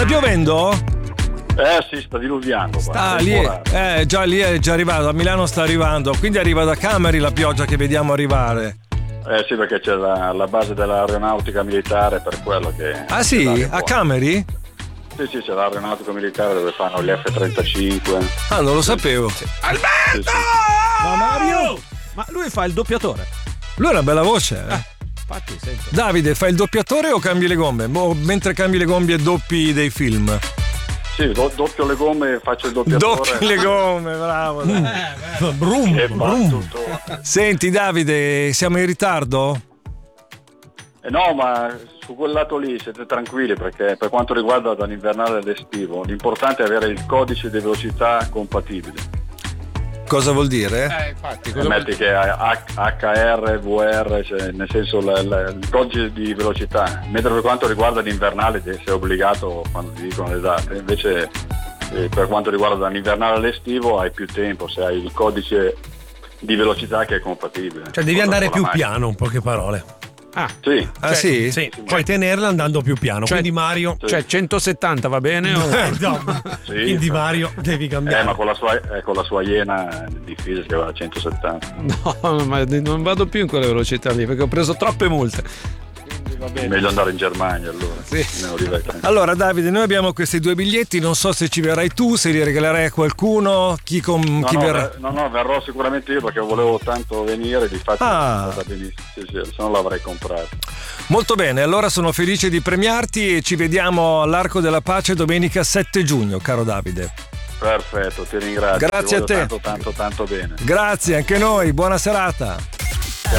Sta piovendo? Sì, sta diluviando. Già lì è già arrivato, a Milano sta arrivando, quindi arriva da Cameri la pioggia che vediamo arrivare. Sì, perché c'è la base dell'aeronautica militare, per quello che... Ah sì? A Cameri? Sì, c'è l'aeronautica militare dove fanno gli F-35. Ah, non lo sapevo. Alberto! Sì. Ma Mario! Ma lui fa il doppiatore. Lui ha una bella voce. Infatti, sento. Davide, fai il doppiatore o cambi le gomme? Mentre cambi le gomme doppi dei film. Sì, doppio le gomme e faccio il doppiatore. Doppi le gomme, bravo. Brum. Senti Davide, siamo in ritardo? No, ma su quel lato lì siete tranquilli, perché per quanto riguarda dall'invernale all'estivo, l'importante è avere il codice di velocità compatibile. Cosa vuol dire? Infatti, Metti che HR, VR, cioè nel senso il codice di velocità, mentre per quanto riguarda l'invernale sei obbligato quando ti dicono le date, invece per quanto riguarda dall'invernale all'estivo hai più tempo se hai il codice di velocità che è compatibile. Cioè devi andare più piano, in poche parole. Sì. Ah sì? Sì, puoi tenerla andando più piano. Cioè, quindi Mario. Cioè 170 va bene? No. Sì, Quindi Mario devi cambiare. ma con la sua Iena è difficile che va a 170. No, ma non vado più in quelle velocità lì perché ho preso troppe multe. Quindi va bene. Meglio andare in Germania allora. Sì. Allora Davide, noi abbiamo questi 2 biglietti, non so se ci verrai tu, se li regalerai a qualcuno, chi verrà? No, verrò sicuramente io perché volevo tanto venire, difatti va benissimo, sì, se no l'avrei comprato. Molto bene, allora sono felice di premiarti e ci vediamo all'Arco della Pace domenica 7 giugno, caro Davide. Perfetto, ti ringrazio. Grazie a te. Tanto bene. Grazie, anche noi, buona serata.